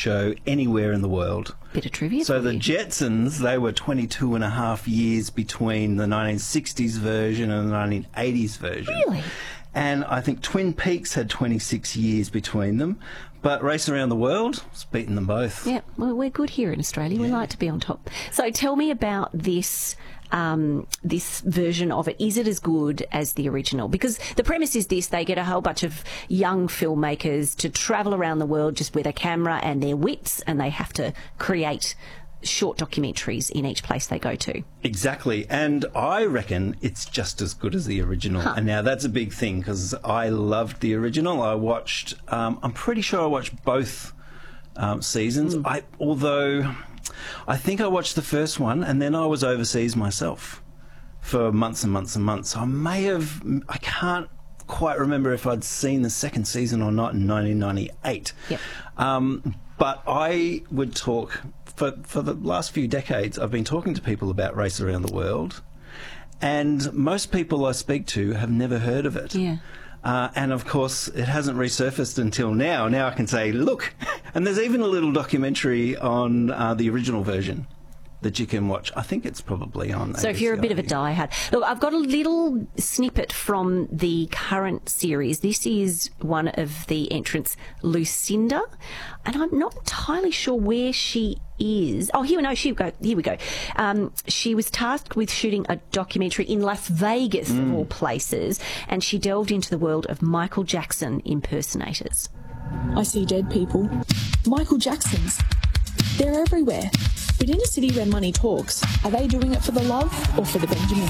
show anywhere in the world. Bit of trivia. So the Jetsons, they were 22 and a half years between the 1960s version and the 1980s version. Really? And I think Twin Peaks had 26 years between them. But Race Around the World, it's beaten them both. Yeah, well, we're good here in Australia. We like to be on top. So tell me about this this version of it. Is it as good as the original? Because the premise is this: they get a whole bunch of young filmmakers to travel around the world just with a camera and their wits, and they have to create short documentaries in each place they go to. Exactly, and I reckon it's just as good as the original. And now that's a big thing because I loved the original. I watched, I'm pretty sure I watched both seasons. Although I think I watched the first one and then I was overseas myself for months and months and months. I can't quite remember if I'd seen the second season or not in 1998. Yep. But I would talk... For the last few decades, I've been talking to people about Race Around the World, and most people I speak to have never heard of it. Yeah. And, of course, it hasn't resurfaced until now. Now I can say, look, and there's even a little documentary on the original version that you can watch. I think it's probably on So if you're a bit of a diehard. Look, I've got a little snippet from the current series. This is one of the entrants, Lucinda, and I'm not entirely sure where she is. Oh, here we go. She was tasked with shooting a documentary in Las Vegas, of all places, and she delved into the world of Michael Jackson impersonators. I see dead people. Michael Jacksons. They're everywhere. But in a city where money talks, are they doing it for the love or for the Benjamins?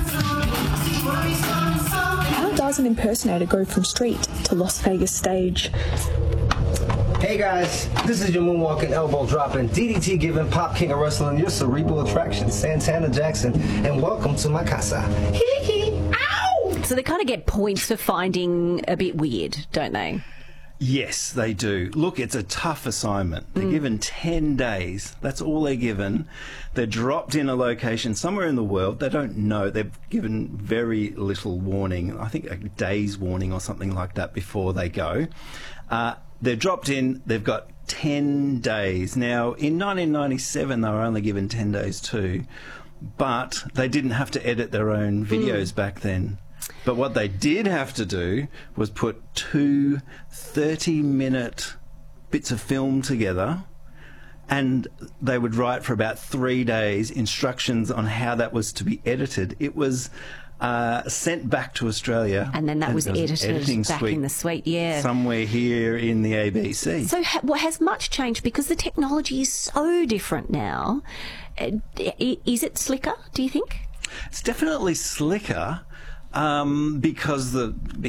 How does an impersonator go from street to Las Vegas stage? Hey guys, this is your moonwalking, elbow dropping, DDT giving, pop king of wrestling, your cerebral attraction, Santana Jackson, and welcome to my casa. Ow! So they kind of get points for finding a bit weird, don't they? Yes, they do. Look, it's a tough assignment. They're given 10 days. That's all they're given. They're dropped in a location somewhere in the world. They don't know. They've given very little warning. I think a day's warning or something like that before they go. They're dropped in. They've got 10 days. Now, in 1997, they were only given 10 days too. But they didn't have to edit their own videos back then. But what they did have to do was put 2 30-minute bits of film together, and they would write for about 3 days instructions on how that was to be edited. It was sent back to Australia. And then that was edited back in the suite, yeah. Somewhere here in the ABC. So has much changed because the technology is so different now? Is it slicker, do you think? It's definitely slicker. Because the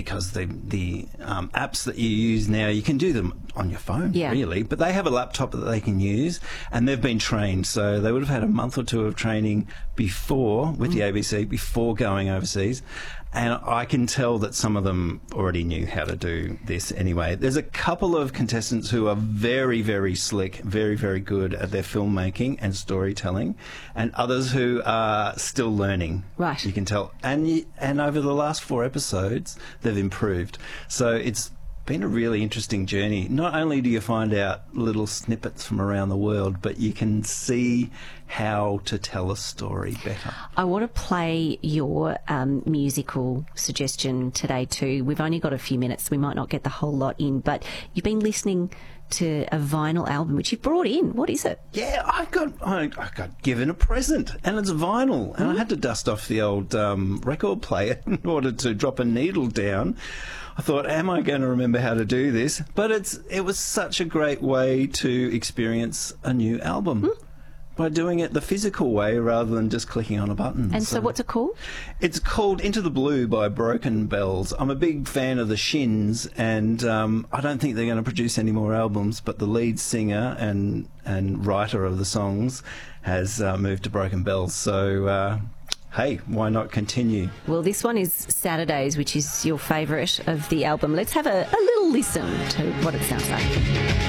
apps that you use now, you can do them on your phone, really. But they have a laptop that they can use, and they've been trained. So they would have had a month or two of training before with the ABC before going overseas. And I can tell that some of them already knew how to do this anyway. There's a couple of contestants who are very, very slick, very, very good at their filmmaking and storytelling, and others who are still learning. Right. You can tell. And over the last 4 episodes, they've improved. So it's been a really interesting journey. Not only do you find out little snippets from around the world, but you can see how to tell a story better. I want to play your musical suggestion today too. We've only got a few minutes, so we might not get the whole lot in, but you've been listening to a vinyl album which you brought in. What is it? Yeah, I got given a present, and it's vinyl, and I had to dust off the old record player in order to drop a needle down. I thought, am I going to remember how to do this? But it was such a great way to experience a new album by doing it the physical way rather than just clicking on a button. And so what's it called? It's called Into the Blue by Broken Bells. I'm a big fan of the Shins, and I don't think they're going to produce any more albums, but the lead singer and writer of the songs has moved to Broken Bells. So... hey, why not continue? Well, this one is Saturdays, which is your favourite of the album. Let's have a little listen to what it sounds like.